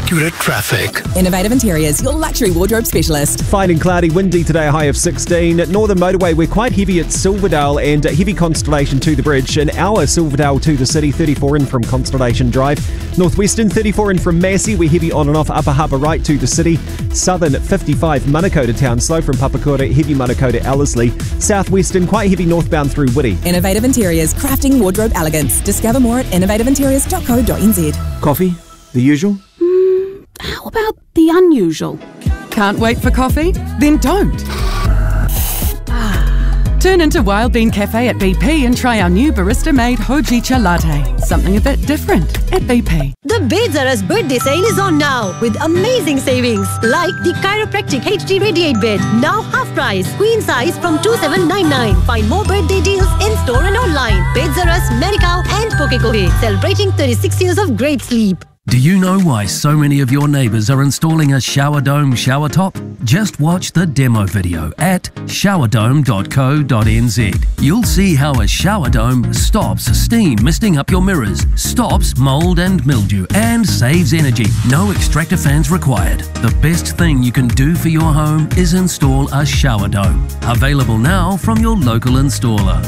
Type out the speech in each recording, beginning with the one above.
accurate traffic. Innovative Interiors, your luxury wardrobe specialist. Fine and cloudy, windy today, a high of 16. Northern Motorway, we're quite heavy at Silverdale and heavy Constellation to the bridge. An hour Silverdale to the city, 34 in from Constellation Drive. Northwestern, 34 in from Massey, we're heavy on and off Upper Harbour right to the city. Southern, 55 Manukau town, slow from Papakura, heavy Manukau to Ellerslie. Southwestern, quite heavy northbound through Whitty. Innovative Interiors, crafting wardrobe elegance. Discover more at innovativeinteriors.co.nz. Coffee, the usual? How about the unusual? Can't wait for coffee? Then don't. Turn into Wild Bean Cafe at BP and try our new barista-made Hojicha latte. Something a bit different at BP. The Beds R Us birthday sale is on now with amazing savings like the Chiropractic HD Radiate bed, now half price, queen size from 2799. Find more birthday deals in store and online. Beds R Us, Mericao and Pokekohe, celebrating 36 years of great sleep. Do you know why so many of your neighbours are installing a shower dome shower top? Just watch the demo video at showerdome.co.nz. You'll see how a shower dome stops steam misting up your mirrors, stops mould and mildew, and saves energy. No extractor fans required. The best thing you can do for your home is install a shower dome. Available now from your local installer.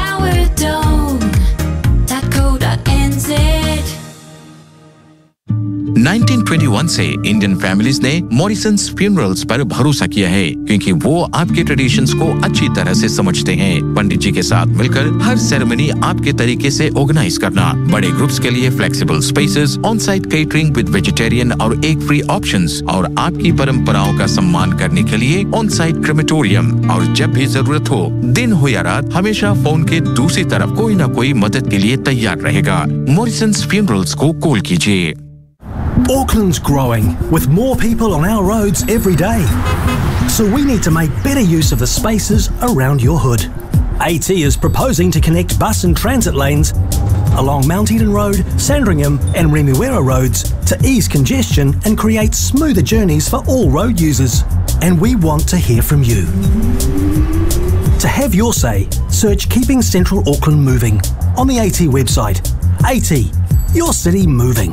Showerdome.co.nz 1921 से Indian families ने मॉरिसन्स funerals पर भरोसा किया है क्योंकि वो आपके traditions को अच्छी तरह से समझते हैं। पंडित जी के साथ मिलकर हर सेरेमनी आपके तरीके से ऑर्गेनाइज करना, बड़े ग्रुप्स के लिए flexible spaces, on site catering with vegetarian और एग फ्री ऑप्शंस और आपकी परंपराओं का सम्मान करने के लिए ऑन साइट क्रेमेटोरियम। और जब भी जरूरत हो, दिन हो या रात, हमेशा फोन के दूसरी तरफ कोई न कोई मदद के लिए तैयार रहेगा। मॉरिसन्स फ्यूनरल्स को कॉल कीजिए। Auckland's growing, with more people on our roads every day. So we need to make better use of the spaces around your hood. AT is proposing to connect bus and transit lanes along Mount Eden Road, Sandringham and Remuera roads to ease congestion and create smoother journeys for all road users. And we want to hear from you. To have your say, search Keeping Central Auckland Moving on the AT website. AT, your city moving.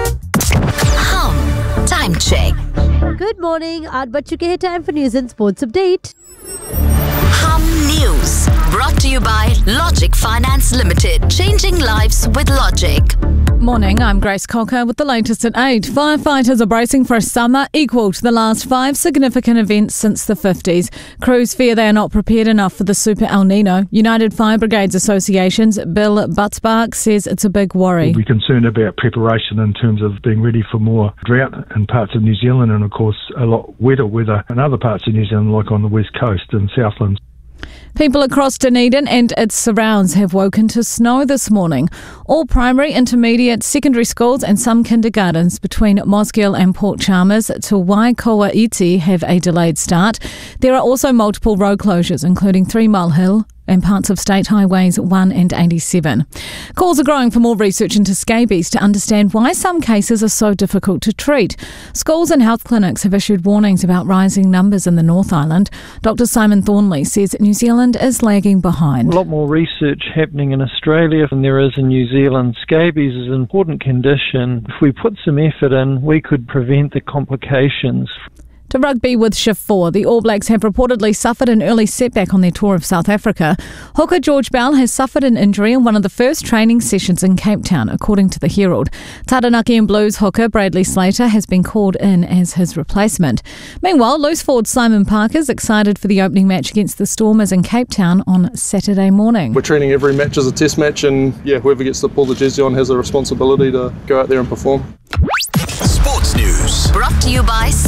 Time check. Good morning. 8 बज चुके हैं. Time for news and sports update. Hum News. Brought to you by Logic Finance Limited. Changing lives with Logic. Morning, I'm Grace Cocker with the latest at 8. Firefighters are bracing for a summer equal to the last 5 significant events since the 50s. Crews fear they are not prepared enough for the Super El Nino. United Fire Brigades Association's Bill Butzbach says it's a big worry. We're concerned about preparation in terms of being ready for more drought in parts of New Zealand and, of course, a lot wetter weather in other parts of New Zealand, like on the west coast and Southlands. People across Dunedin and its surrounds have woken to snow this morning. All primary, intermediate, secondary schools and some kindergartens between Mosgiel and Port Chalmers to Waikoa Iti have a delayed start. There are also multiple road closures, including 3 Mile Hill and parts of State Highways 1 and 87. Calls are growing for more research into scabies to understand why some cases are so difficult to treat. Schools and health clinics have issued warnings about rising numbers in the North Island. Dr. Simon Thornley says New Zealand is lagging behind. A lot more research happening in Australia than there is in New Zealand. Scabies is an important condition. If we put some effort in, we could prevent the complications. To rugby with Shift 4, the All Blacks have reportedly suffered an early setback on their tour of South Africa. Hooker George Bell has suffered an injury in one of the first training sessions in Cape Town, according to the Herald. Taranaki and Blues hooker Bradley Slater has been called in as his replacement. Meanwhile, loose forward Simon Parker's excited for the opening match against the Stormers in Cape Town on Saturday morning. We're treating every match as a test match and whoever gets to pull the jersey on has a responsibility to go out there and perform. Sports News. Brought to you by